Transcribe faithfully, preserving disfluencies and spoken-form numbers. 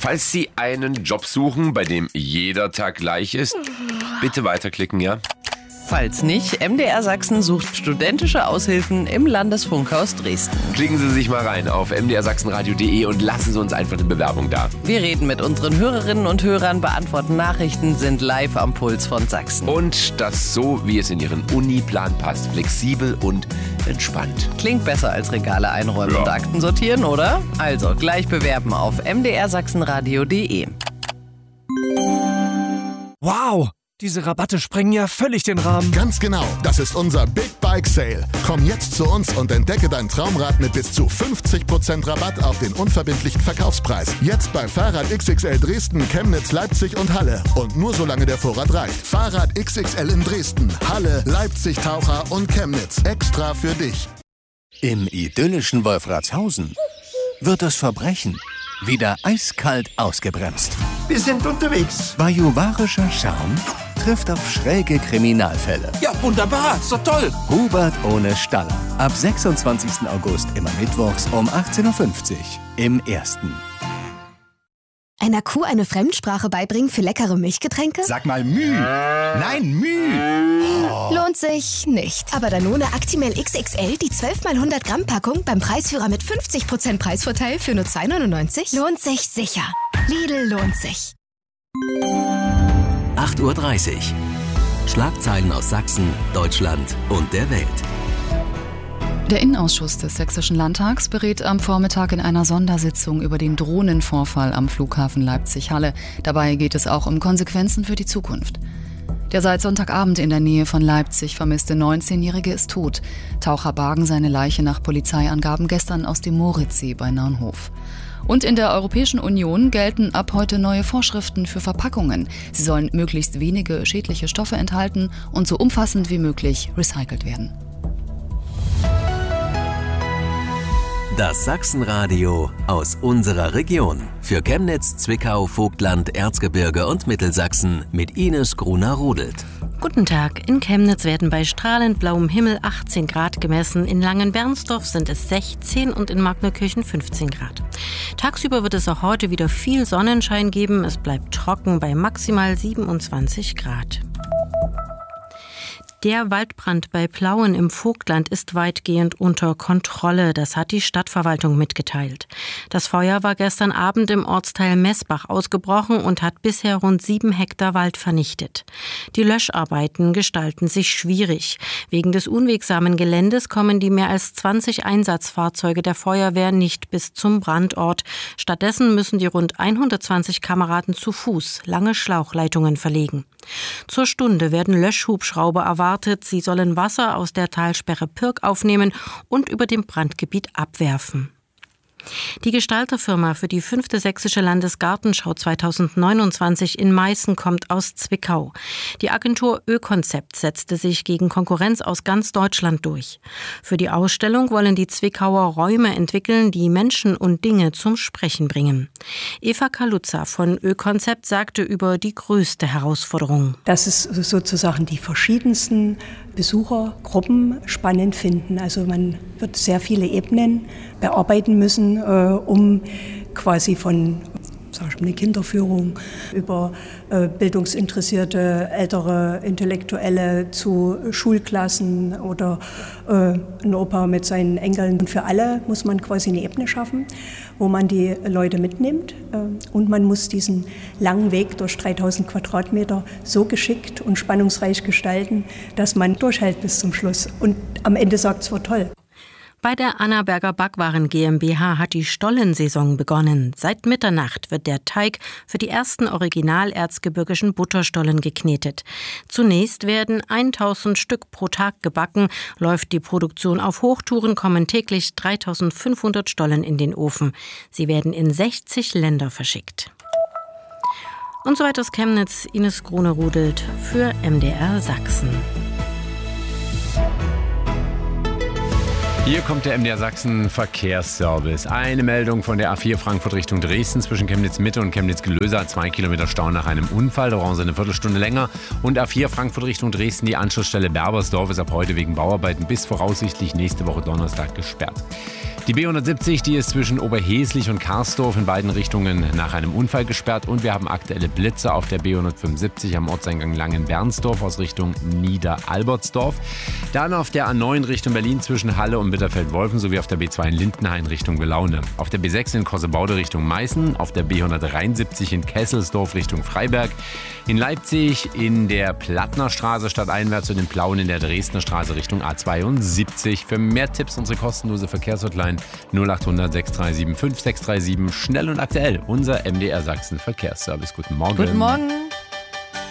Falls Sie einen Job suchen, bei dem jeder Tag gleich ist, bitte weiterklicken, ja? Falls nicht, M D R Sachsen sucht studentische Aushilfen im Landesfunkhaus Dresden. Klicken Sie sich mal rein auf m d r sachsenradio punkt d e und lassen Sie uns einfach eine Bewerbung da. Wir reden mit unseren Hörerinnen und Hörern, beantworten Nachrichten, sind live am Puls von Sachsen. Und das so, wie es in Ihren Uniplan passt. Flexibel und entspannt. Klingt besser als Regale einräumen Ja. und Akten sortieren, oder? Also gleich bewerben auf m d r sachsenradio punkt d e. Wow! Diese Rabatte sprengen ja völlig den Rahmen. Ganz genau, das ist unser Big Bike Sale. Komm jetzt zu uns und entdecke dein Traumrad mit bis zu fünfzig Prozent Rabatt auf den unverbindlichen Verkaufspreis. Jetzt bei Fahrrad X X L Dresden, Chemnitz, Leipzig und Halle. Und nur solange der Vorrat reicht. Fahrrad X X L in Dresden, Halle, Leipzig, Taucher und Chemnitz. Extra für dich. Im idyllischen Wolfratshausen wird das Verbrechen wieder eiskalt ausgebremst. Wir sind unterwegs. Bajuwarischer Charme trifft auf schräge Kriminalfälle. Ja, wunderbar. Ist doch toll. Hubert ohne Staller. Ab sechsundzwanzigsten August immer mittwochs um achtzehn Uhr fünfzig im Ersten. Einer Kuh eine Fremdsprache beibringen für leckere Milchgetränke? Sag mal Müh. Nein, Müh. Oh. Lohnt sich nicht. Aber Danone Actimel X X L, die zwölf mal hundert Gramm Packung beim Preisführer mit fünfzig Prozent Preisvorteil für nur zwei neunundneunzig? Lohnt sich sicher. Lidl lohnt sich. acht Uhr dreißig. Schlagzeilen aus Sachsen, Deutschland und der Welt. Der Innenausschuss des Sächsischen Landtags berät am Vormittag in einer Sondersitzung über den Drohnenvorfall am Flughafen Leipzig-Halle. Dabei geht es auch um Konsequenzen für die Zukunft. Der seit Sonntagabend in der Nähe von Leipzig vermisste neunzehnjährige ist tot. Taucher bargen seine Leiche nach Polizeiangaben gestern aus dem Moritzsee bei Naunhof. Und in der Europäischen Union gelten ab heute neue Vorschriften für Verpackungen. Sie sollen möglichst wenige schädliche Stoffe enthalten und so umfassend wie möglich recycelt werden. Das Sachsenradio aus unserer Region. Für Chemnitz, Zwickau, Vogtland, Erzgebirge und Mittelsachsen mit Ines Gruner-Rudelt. Guten Tag. In Chemnitz werden bei strahlend blauem Himmel achtzehn Grad gemessen. In Langenbernsdorf sind es sechzehn und in Magnerkirchen fünfzehn Grad. Tagsüber wird es auch heute wieder viel Sonnenschein geben. Es bleibt trocken bei maximal siebenundzwanzig Grad. Der Waldbrand bei Plauen im Vogtland ist weitgehend unter Kontrolle. Das hat die Stadtverwaltung mitgeteilt. Das Feuer war gestern Abend im Ortsteil Messbach ausgebrochen und hat bisher rund sieben Hektar Wald vernichtet. Die Löscharbeiten gestalten sich schwierig. Wegen des unwegsamen Geländes kommen die mehr als zwanzig Einsatzfahrzeuge der Feuerwehr nicht bis zum Brandort. Stattdessen müssen die rund hundertzwanzig Kameraden zu Fuß lange Schlauchleitungen verlegen. Zur Stunde werden Löschhubschrauber erwartet. Sie sollen Wasser aus der Talsperre Pirk aufnehmen und über dem Brandgebiet abwerfen. Die Gestalterfirma für die fünfte Sächsische Landesgartenschau zweitausendneunundzwanzig in Meißen kommt aus Zwickau. Die Agentur Ö-Konzept setzte sich gegen Konkurrenz aus ganz Deutschland durch. Für die Ausstellung wollen die Zwickauer Räume entwickeln, die Menschen und Dinge zum Sprechen bringen. Eva Kaluza von Ö-Konzept sagte über die größte Herausforderung. Das ist sozusagen die verschiedensten Besuchergruppen spannend finden. Also man wird sehr viele Ebenen bearbeiten müssen, äh, um quasi von sag ich mal, eine Kinderführung über äh, bildungsinteressierte, ältere Intellektuelle zu Schulklassen oder äh, ein Opa mit seinen Enkeln. Und für alle muss man quasi eine Ebene schaffen, wo man die Leute mitnimmt. Äh, und man muss diesen langen Weg durch dreitausend Quadratmeter so geschickt und spannungsreich gestalten, dass man durchhält bis zum Schluss. Und am Ende sagt, es war toll. Bei der Annaberger Backwaren GmbH hat die Stollensaison begonnen. Seit Mitternacht wird der Teig für die ersten original-erzgebirgischen Butterstollen geknetet. Zunächst werden tausend Stück pro Tag gebacken. Läuft die Produktion auf Hochtouren, kommen täglich dreitausendfünfhundert Stollen in den Ofen. Sie werden in sechzig Länder verschickt. Und so weiter aus Chemnitz, Ines Gruner-Rudelt für M D R Sachsen. Hier kommt der M D R Sachsen Verkehrsservice. Eine Meldung von der A vier Frankfurt Richtung Dresden zwischen Chemnitz Mitte und Chemnitz Gelösa. Zwei Kilometer Stau nach einem Unfall, da brauchen Sie eine Viertelstunde länger. Und A vier Frankfurt Richtung Dresden, die Anschlussstelle Berbersdorf ist ab heute wegen Bauarbeiten bis voraussichtlich nächste Woche Donnerstag gesperrt. Die B hundertsiebzig, die ist zwischen Oberheslich und Karsdorf in beiden Richtungen nach einem Unfall gesperrt. Und wir haben aktuelle Blitze auf der B hundertfünfundsiebzig am Ortseingang Langenbernsdorf aus Richtung Niederalbertsdorf. Dann auf der A neun Richtung Berlin zwischen Halle und Bitterfeld-Wolfen sowie auf der B zwei in Lindenhain Richtung Belaune. Auf der B sechs in Kossebaude Richtung Meißen, auf der B hundertdreiundsiebzig in Kesselsdorf Richtung Freiberg, in Leipzig in der Plattnerstraße stadteinwärts und in Plauen in der Dresdner Straße Richtung A zweiundsiebzig. Für mehr Tipps unsere kostenlose Verkehrshotline null acht hundert sechs drei sieben fünf sechs drei sieben. Schnell und aktuell, unser M D R Sachsen Verkehrsservice. Guten Morgen. Guten Morgen.